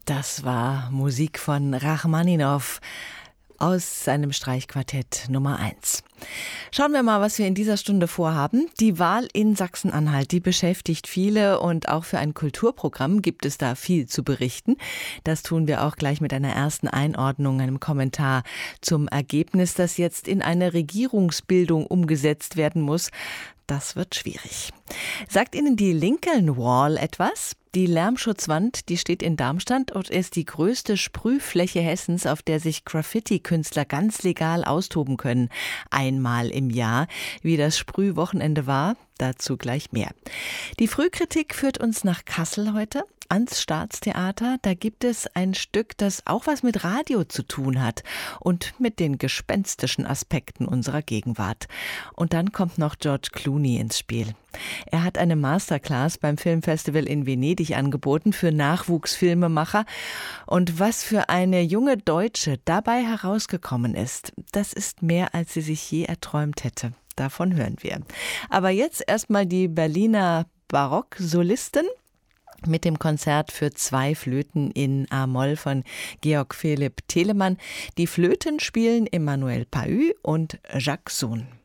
Das war Musik von Rachmaninow aus seinem Streichquartett Nummer 1. Schauen wir mal, was wir in dieser Stunde vorhaben. Die Wahl in Sachsen-Anhalt, die beschäftigt viele und auch für ein Kulturprogramm gibt es da viel zu berichten. Das tun wir auch gleich mit einer ersten Einordnung, einem Kommentar zum Ergebnis, das jetzt in eine Regierungsbildung umgesetzt werden muss. Das wird schwierig. Sagt Ihnen die Lincoln Wall etwas? Die Lärmschutzwand, die steht in Darmstadt und ist die größte Sprühfläche Hessens, auf der sich Graffiti-Künstler ganz legal austoben können. Einmal im Jahr. Wie das Sprühwochenende war, dazu gleich mehr. Die Frühkritik führt uns nach Kassel heute, ans Staatstheater. Da gibt es ein Stück, das auch was mit Radio zu tun hat und mit den gespenstischen Aspekten unserer Gegenwart. Und dann kommt noch George Clooney ins Spiel. Er hat eine Masterclass beim Filmfestival in Venedig angeboten für Nachwuchsfilmemacher. Und was für eine junge Deutsche dabei herausgekommen ist, das ist mehr, als sie sich je erträumt hätte. Davon hören wir. Aber jetzt erstmal die Berliner Barocksolisten mit dem Konzert für 2 Flöten in A-Moll von Georg Philipp Telemann. Die Flöten spielen Emmanuel Pahü und Jacques Sohn.